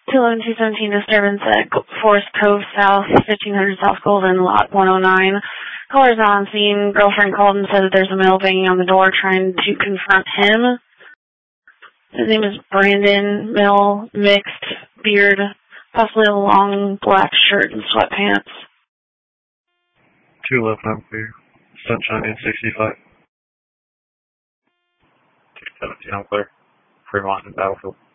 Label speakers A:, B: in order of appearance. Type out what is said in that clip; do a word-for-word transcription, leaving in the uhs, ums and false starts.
A: two eleven two seventeen disturbance at Forest Cove South, fifteen hundred South Golden, lot one oh nine. Caller's not on scene. Girlfriend called and said that there's a male banging on the door trying to confront him. His name is Brandon Mill, mixed, beard, possibly a long black shirt and sweatpants.
B: two eleven I'm clear. Sunshine in sixty-five. two seventeen I'm clear. Fremont and Battlefield.